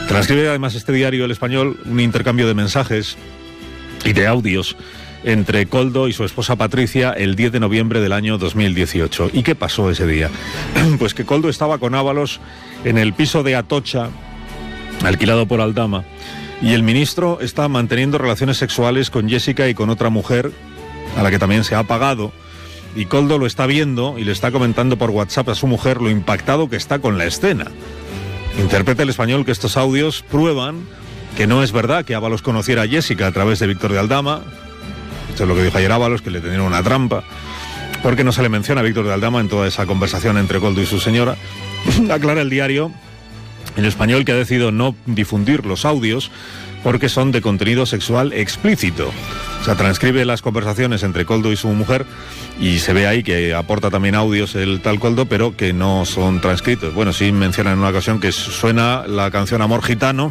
Transcribe además este diario El Español un intercambio de mensajes y de audios entre Koldo y su esposa Patricia el 10 de noviembre del año 2018. ¿Y qué pasó ese día? Pues que Koldo estaba con Ábalos en el piso de Atocha, alquilado por Aldama, y el ministro está manteniendo relaciones sexuales con Jessica y con otra mujer, a la que también se ha pagado, y Koldo lo está viendo y le está comentando por WhatsApp a su mujer lo impactado que está con la escena. Interpreta El Español que estos audios prueban que no es verdad que Ábalos conociera a Jessica a través de Víctor de Aldama. Esto es lo que dijo ayer Ábalos, que le tenían una trampa, porque no se le menciona a Víctor de Aldama en toda esa conversación entre Koldo y su señora. Aclara el diario El Español que ha decidido no difundir los audios porque son de contenido sexual explícito. O sea, transcribe las conversaciones entre Koldo y su mujer y se ve ahí que aporta también audios el tal Koldo, pero que no son transcritos. Bueno, sí menciona en una ocasión que suena la canción Amor Gitano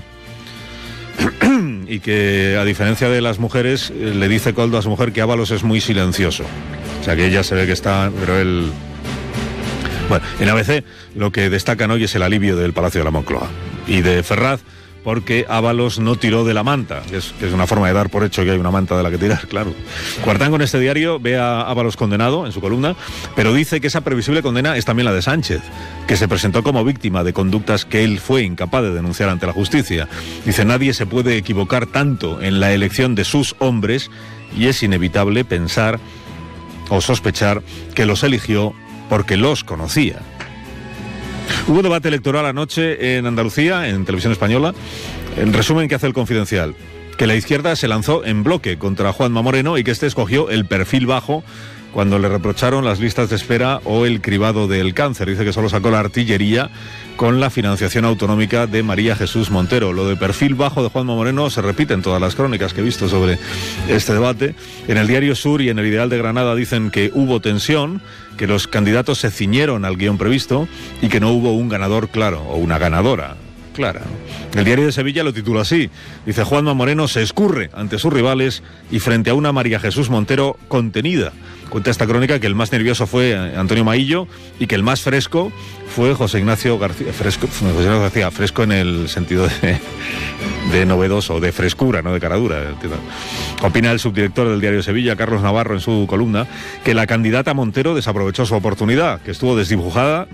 y que, a diferencia de las mujeres, le dice Koldo a su mujer que Ábalos es muy silencioso. O sea, que ella se ve que está, pero él... Bueno, en ABC lo que destacan hoy es el alivio del Palacio de la Moncloa y de Ferraz, porque Ábalos no tiró de la manta, que es una forma de dar por hecho que hay una manta de la que tirar, claro. Cuartango en este diario ve a Ábalos condenado en su columna, pero dice que esa previsible condena es también la de Sánchez, que se presentó como víctima de conductas que él fue incapaz de denunciar ante la justicia. Dice, nadie se puede equivocar tanto en la elección de sus hombres y es inevitable pensar o sospechar que los eligió porque los conocía. Hubo debate electoral anoche en Andalucía, en Televisión Española. En resumen, que hace el Confidencial, que la izquierda se lanzó en bloque contra Juanma Moreno y que este escogió el perfil bajo cuando le reprocharon las listas de espera o el cribado del cáncer. Dice que solo sacó la artillería con la financiación autonómica de María Jesús Montero. Lo de perfil bajo de Juanma Moreno se repite en todas las crónicas que he visto sobre este debate. En el Diario Sur y en el Ideal de Granada dicen que hubo tensión, que los candidatos se ciñeron al guión previsto y que no hubo un ganador claro o una ganadora clara. El Diario de Sevilla lo titula así. Dice, Juanma Moreno se escurre ante sus rivales y frente a una María Jesús Montero contenida. Cuenta esta crónica que el más nervioso fue Antonio Maillo y que el más fresco fue José Ignacio García. Fresco en el sentido de novedoso, de frescura, no de caradura. Opina el subdirector del Diario de Sevilla, Carlos Navarro, en su columna, que la candidata Montero desaprovechó su oportunidad, que estuvo desdibujada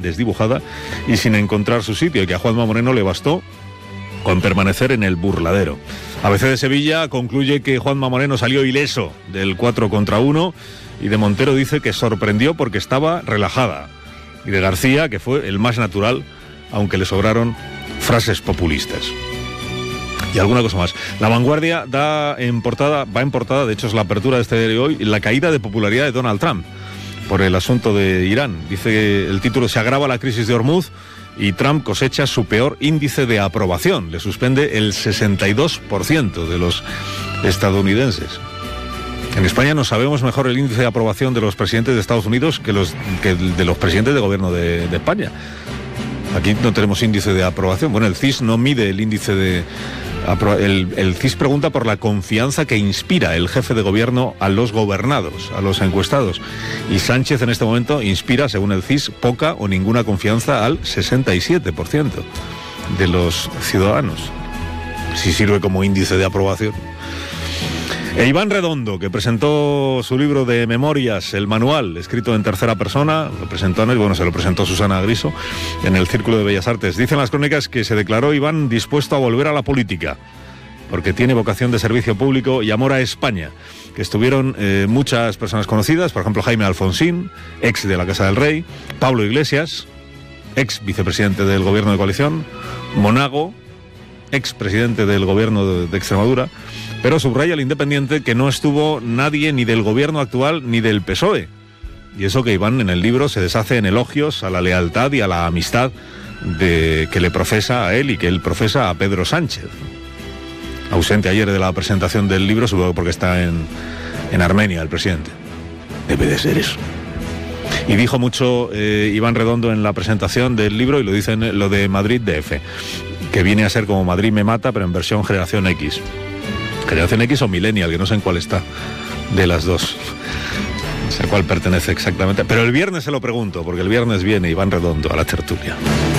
y sin encontrar su sitio, y que a Juanma Moreno le bastó con permanecer en el burladero. ABC de Sevilla concluye que Juanma Moreno salió ileso del 4 contra 1 y de Montero dice que sorprendió porque estaba relajada. Y de García, que fue el más natural, aunque le sobraron frases populistas. Y alguna cosa más. La Vanguardia va en portada, de hecho es la apertura de este diario hoy, la caída de popularidad de Donald Trump por el asunto de Irán. Dice que el título: se agrava la crisis de Hormuz y Trump cosecha su peor índice de aprobación. Le suspende el 62% de los estadounidenses. En España no sabemos mejor el índice de aprobación de los presidentes de Estados Unidos que de los presidentes de gobierno de España. Aquí no tenemos índice de aprobación. Bueno, el CIS no mide el índice de... El CIS pregunta por la confianza que inspira el jefe de gobierno a los gobernados, a los encuestados. Y Sánchez en este momento inspira, según el CIS, poca o ninguna confianza al 67% de los ciudadanos. Si sirve como índice de aprobación. E Iván Redondo, que presentó su libro de memorias, el manual, escrito en tercera persona, se lo presentó Susana Griso en el Círculo de Bellas Artes. Dicen las crónicas que se declaró Iván dispuesto a volver a la política, porque tiene vocación de servicio público y amor a España, que estuvieron muchas personas conocidas, por ejemplo Jaime Alfonsín, ex de la Casa del Rey, Pablo Iglesias, ex vicepresidente del gobierno de coalición, Monago, ex presidente del gobierno de Extremadura. Pero subraya el Independiente que no estuvo nadie ni del gobierno actual ni del PSOE. Y eso que Iván en el libro se deshace en elogios a la lealtad y a la amistad que le profesa a él y que él profesa a Pedro Sánchez. Ausente ayer de la presentación del libro, supongo porque está en Armenia el presidente. Debe de ser eso. Y dijo mucho Iván Redondo en la presentación del libro, y lo dice en lo de Madrid DF, que viene a ser como Madrid me mata, pero en versión Generación X. Generación X o Millennial, que no sé en cuál está de las dos. No sé a cuál pertenece exactamente. Pero el viernes se lo pregunto, porque el viernes viene Iván Redondo a la tertulia.